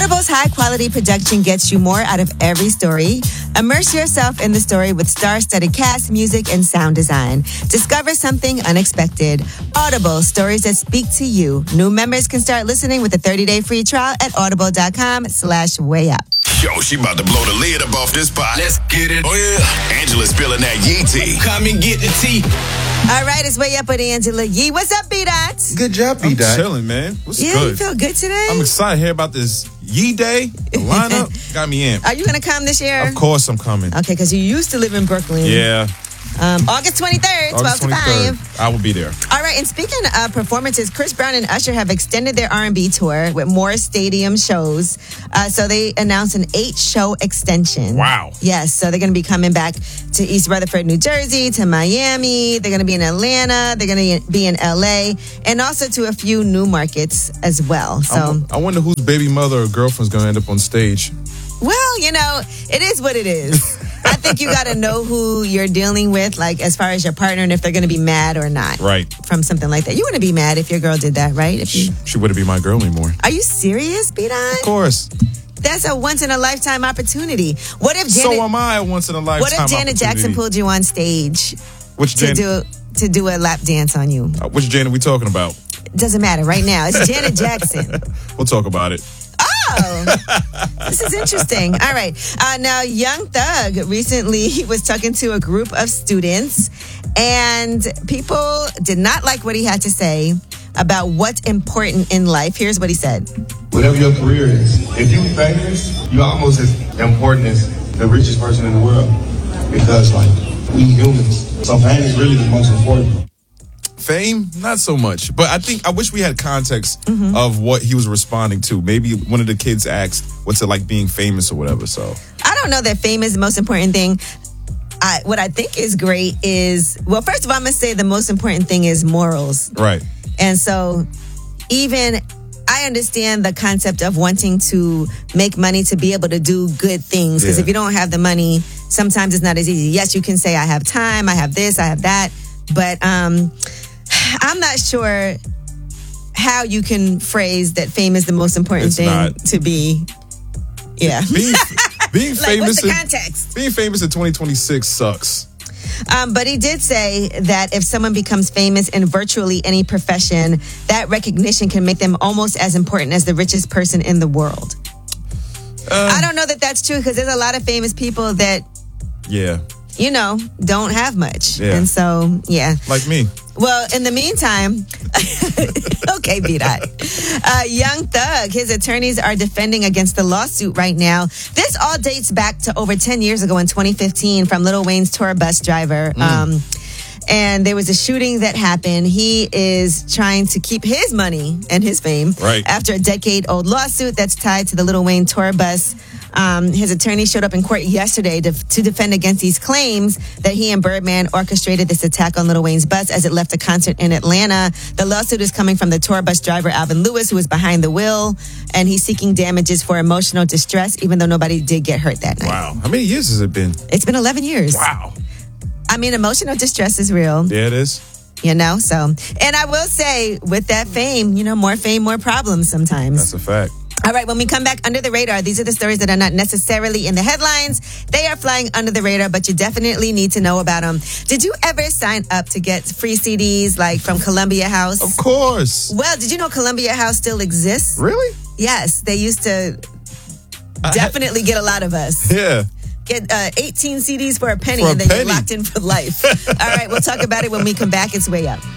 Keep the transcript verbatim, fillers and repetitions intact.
Audible's high-quality production gets you more out of every story. Immerse yourself in the story with star-studded cast, music, and sound design. Discover something unexpected. Audible, stories that speak to you. New members can start listening with a thirty-day free trial at audible.com slash way up. Yo, she about to blow the lid up off this pot. Let's get it. Oh, yeah. Angela's spilling that Yee tea. Come and get the tea. All right, it's Way Up with Angela Yee. What's up, B-Dot? Good job, I'm B-Dot. chilling, man. What's Yeah, good? you feel good today? I'm excited to hear about this Yee Day. The lineup got me in. Are you going to come this year? Of course I'm coming. Okay, because you used to live in Brooklyn. Yeah. Um, August twenty-third, August twelve to five. I will be there. All right, and speaking of performances, Chris Brown and Usher have extended their R and B tour with more stadium shows. Uh, so they announced an eight-show extension. Wow. Yes, so they're going to be coming back to East Rutherford, New Jersey, to Miami. They're going to be in Atlanta. They're going to be in L A, and also to a few new markets as well. So I wonder whose baby mother or girlfriend's going to end up on stage. Well, you know, it is what it is. I think you got to know who you're dealing with, like as far as your partner and if they're going to be mad or not. Right. From something like that. You wouldn't be mad if your girl did that, right? If you, She wouldn't be my girl anymore. Are you serious, B-Don? Of course. That's a once in a lifetime opportunity. What if Janet, so am I a once in a lifetime What if Janet Jackson pulled you on stage which to Janet, do to do a lap dance on you? uh, which Janet we talking about? Doesn't matter right now. It's Janet Jackson. We'll talk about it. Oh, this is interesting. All right. Uh, now, Young Thug recently was talking to a group of students, and people did not like what he had to say about what's important in life. Here's what he said. Whatever your career is, if you're famous, you're almost as important as the richest person in the world. Because, like, we humans, so fame is really the most important. Fame, not so much. But I think I wish we had context Mm-hmm. of what he was responding to. Maybe one of the kids asked, "What's it like being famous or whatever?" So I don't know that fame is the most important thing. I, what I think is great is, well, first of all, I'm going to say the most important thing is morals. right. And so even I understand the concept of wanting to make money to be able to do good things. Because Yeah. if you don't have the money, sometimes it's not as easy. Yes, you can say, I have time, I have this, I have that. But um, I'm not sure how you can phrase that fame is the most important It's thing not. to be. Yeah. Being, being Like, famous what's the in, context? being famous in twenty twenty-six sucks. Um, but he did say that if someone becomes famous in virtually any profession, that recognition can make them almost as important as the richest person in the world. Uh, I don't know that that's true because there's a lot of famous people that, Yeah, you know, don't have much. Yeah. And so, yeah. like me. Well, in the meantime, okay, B-Dot. Uh, Young Thug, his attorneys are defending against the lawsuit right now. This all dates back to over ten years ago in twenty fifteen from Lil Wayne's tour bus driver. Mm. Um, and there was a shooting that happened. He is trying to keep his money and his fame Right. after a decade-old lawsuit that's tied to the Lil Wayne tour bus. Um, his attorney showed up in court yesterday to, to defend against these claims that he and Birdman orchestrated this attack on Lil Wayne's bus as it left a concert in Atlanta. The lawsuit is coming from the tour bus driver, Alvin Lewis, who was behind the wheel, and he's seeking damages for emotional distress, even though nobody did get hurt that night. Wow. How many years has it been? It's been eleven years. Wow. I mean, emotional distress is real, Yeah, it is. you know, so. And I will say, with that fame, you know, more fame, more problems sometimes. That's a fact. All right, when we come back under the radar, these are the stories that are not necessarily in the headlines. They are flying under the radar, but you definitely need to know about them. Did you ever sign up to get free C Ds like from Columbia House? Of course. Well, did you know Columbia House still exists? Really? Yes, they used to definitely get a lot of us. Yeah. Get uh, eighteen C Ds for a penny For a and then penny. you're locked in for life. All right, we'll talk about it when we come back. It's Way Up.